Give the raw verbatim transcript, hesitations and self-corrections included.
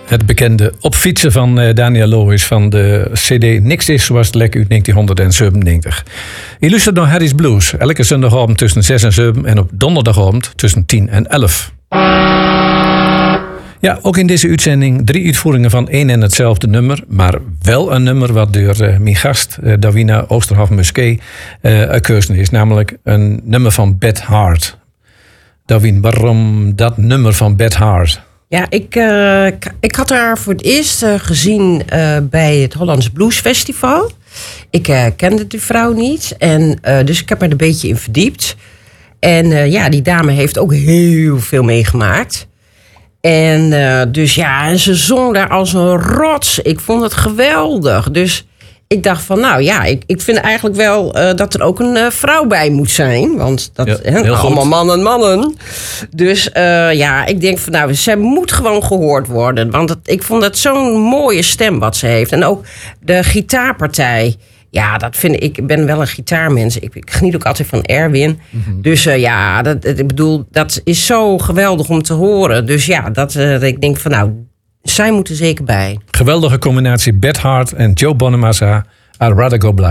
Het bekende Opfietsen van uh, Daniel Lohuis van de C D Niks is zoals het lekker uit negentien zevenennegentig. Je luistert naar Harry's Blues. Elke zondagavond tussen zes en zeven en op donderdagavond tussen tien en elf. Ja, ook in deze uitzending drie uitvoeringen van één en hetzelfde nummer. Maar wel een nummer wat door uh, mijn gast, uh, Davina Oosterhoff-Musquet, uh, gekozen is. Namelijk een nummer van Beth Hart. Davin, waarom dat nummer van Beth Hart? Ja, ik, uh, ik had haar voor het eerst uh, gezien uh, bij het Hollands Blues Festival. Ik uh, kende die vrouw niet. En, uh, dus ik heb me er een beetje in verdiept. En uh, ja, die dame heeft ook heel veel meegemaakt. En uh, dus ja, en ze zong daar als een rots. Ik vond het geweldig. Dus ik dacht van, nou ja, ik, ik vind eigenlijk wel uh, dat er ook een uh, vrouw bij moet zijn. Want dat ja, hè, allemaal mannen, mannen. Dus uh, ja, ik denk van, nou, zij moet gewoon gehoord worden. Want het, ik vond het zo'n mooie stem wat ze heeft. En ook de gitaarpartij. Ja, dat vind ik. Ik ben wel een gitaarmens. Ik, ik geniet ook altijd van Erwin. Mm-hmm. Dus uh, ja, dat, ik bedoel, dat is zo geweldig om te horen. Dus ja, dat, uh, ik denk van, nou, zij moeten zeker bij. Geweldige combinatie Beth Hart en Joe Bonamassa. I'd rather go blind.